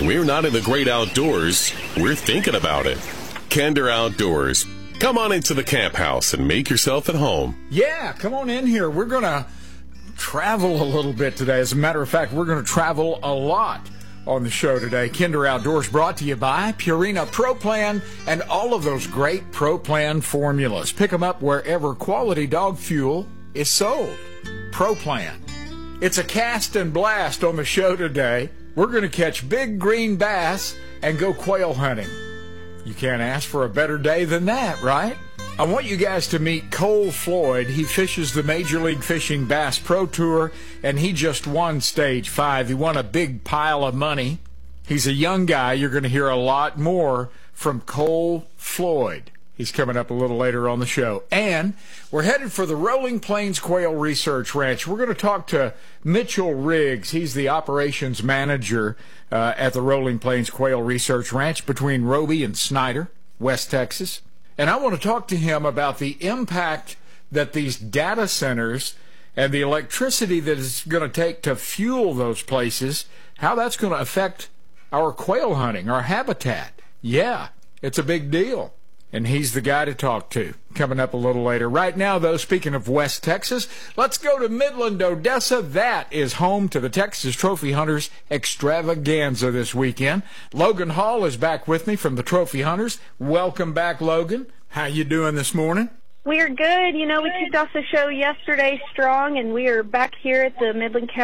When we're not in the great outdoors, we're thinking about it. Kinder Outdoors. Come on into the camp house and make yourself at home. Yeah, come on in here. We're going to travel a little bit today. As a matter of fact, we're going to travel a lot on the show today. Kinder Outdoors brought to you by Purina Pro Plan and all of those great Pro Plan formulas. Pick them up wherever quality dog fuel is sold. Pro Plan. It's a cast and blast on the show today. We're going to catch big green bass and go quail hunting. You can't ask for a better day than that, right? I want you guys to meet Cole Floyd. He fishes the Major League Fishing Bass Pro Tour, and he just won Stage 5. He won a big pile of money. He's a young guy. You're going to hear a lot more from Cole Floyd. He's coming up a little later on the show. And we're headed for the Rolling Plains Quail Research Ranch. We're going to talk to Mitchell Riggs. He's the operations manager at the Rolling Plains Quail Research Ranch between Roby and Snyder, West Texas. And I want to talk to him about the impact that these data centers and the electricity that it's going to take to fuel those places, how that's going to affect our quail hunting, our habitat. Yeah, it's a big deal. And he's the guy to talk to. Coming up a little later. Right now, though, speaking of West Texas, let's go to Midland, Odessa. That is home to the Texas Trophy Hunters extravaganza this weekend. Logan Hall is back with me from the Trophy Hunters. Welcome back, Logan. How you doing this morning? We're good. You know, we kicked off the show yesterday strong, and we are back here at the Midland County